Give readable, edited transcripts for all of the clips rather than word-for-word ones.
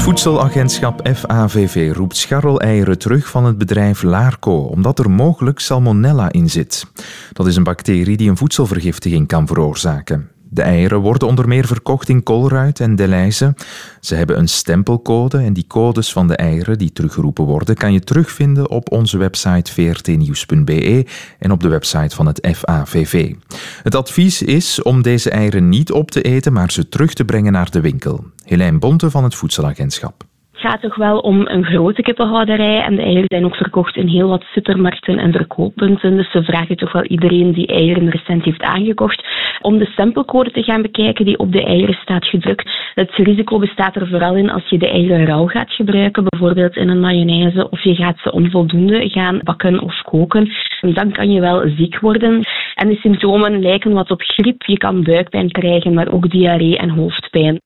Voedselagentschap FAVV roept scharreleieren terug van het bedrijf Larco, omdat er mogelijk salmonella in zit. Dat is een bacterie die een voedselvergiftiging kan veroorzaken. De eieren worden onder meer verkocht in Colruyt en Delhaize. Ze hebben een stempelcode en die codes van de eieren die teruggeroepen worden kan je terugvinden op onze website vrtnieuws.be en op de website van het FAVV. Het advies is om deze eieren niet op te eten, maar ze terug te brengen naar de winkel. Helijn Bonte van het Voedselagentschap. Het gaat toch wel om een grote kippenhouderij en de eieren zijn ook verkocht in heel wat supermarkten en verkooppunten. Dus we vragen toch wel iedereen die eieren recent heeft aangekocht om de stempelcode te gaan bekijken die op de eieren staat gedrukt. Het risico bestaat er vooral in als je de eieren rauw gaat gebruiken, bijvoorbeeld in een mayonaise, of je gaat ze onvoldoende gaan bakken of koken. En dan kan je wel ziek worden. En de symptomen lijken wat op griep. Je kan buikpijn krijgen, maar ook diarree en hoofdpijn.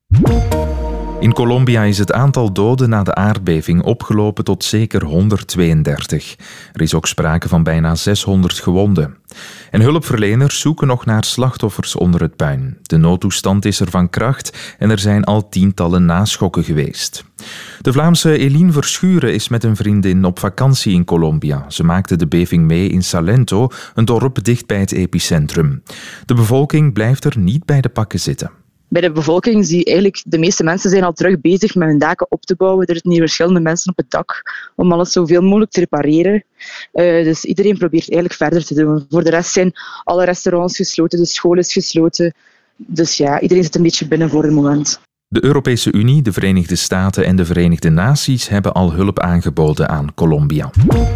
In Colombia is het aantal doden na de aardbeving opgelopen tot zeker 132. Er is ook sprake van bijna 600 gewonden. En hulpverleners zoeken nog naar slachtoffers onder het puin. De noodtoestand is er van kracht en er zijn al tientallen naschokken geweest. De Vlaamse Eline Verschuren is met een vriendin op vakantie in Colombia. Ze maakte de beving mee in Salento, een dorp dicht bij het epicentrum. De bevolking blijft er niet bij de pakken zitten. Bij de bevolking zie je eigenlijk, de meeste mensen zijn al terug bezig met hun daken op te bouwen. Er zijn hier verschillende mensen op het dak om alles zoveel mogelijk te repareren. Dus iedereen probeert eigenlijk verder te doen. Voor de rest zijn alle restaurants gesloten, de school is gesloten. Dus ja, iedereen zit een beetje binnen voor het moment. De Europese Unie, de Verenigde Staten en de Verenigde Naties hebben al hulp aangeboden aan Colombia.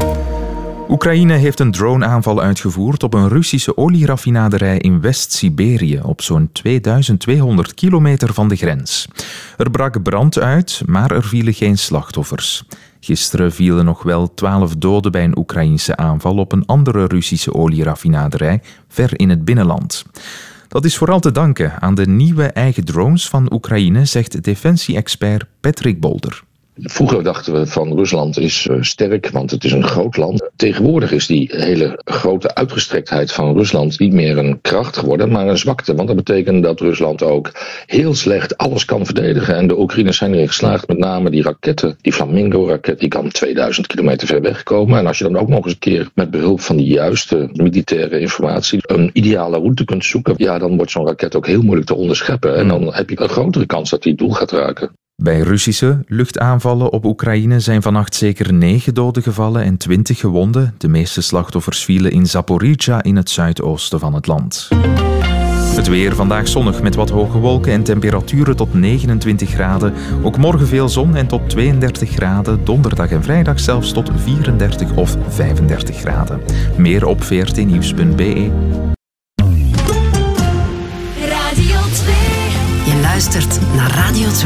Oekraïne heeft een droneaanval uitgevoerd op een Russische olieraffinaderij in West-Siberië, op zo'n 2200 kilometer van de grens. Er brak brand uit, maar er vielen geen slachtoffers. Gisteren vielen nog wel 12 doden bij een Oekraïnse aanval op een andere Russische olieraffinaderij ver in het binnenland. Dat is vooral te danken aan de nieuwe eigen drones van Oekraïne, zegt defensie-expert Patrick Bolder. Vroeger dachten we van Rusland is sterk, want het is een groot land. Tegenwoordig is die hele grote uitgestrektheid van Rusland niet meer een kracht geworden, maar een zwakte. Want dat betekent dat Rusland ook heel slecht alles kan verdedigen. En de Oekraïners zijn erin geslaagd, met name die raketten, die Flamingo-raket, die kan 2000 kilometer ver weg komen. En als je dan ook nog eens een keer met behulp van de juiste militaire informatie een ideale route kunt zoeken, ja, dan wordt zo'n raket ook heel moeilijk te onderscheppen. En dan heb je een grotere kans dat die het doel gaat raken. Bij Russische luchtaanvallen op Oekraïne zijn vannacht zeker 9 doden gevallen en 20 gewonden. De meeste slachtoffers vielen in Zaporizhzhia in het zuidoosten van het land. Het weer vandaag zonnig met wat hoge wolken en temperaturen tot 29 graden. Ook morgen veel zon en tot 32 graden. Donderdag en vrijdag zelfs tot 34 of 35 graden. Meer op vrtnieuws.be. Radio 2. Je luistert naar Radio 2.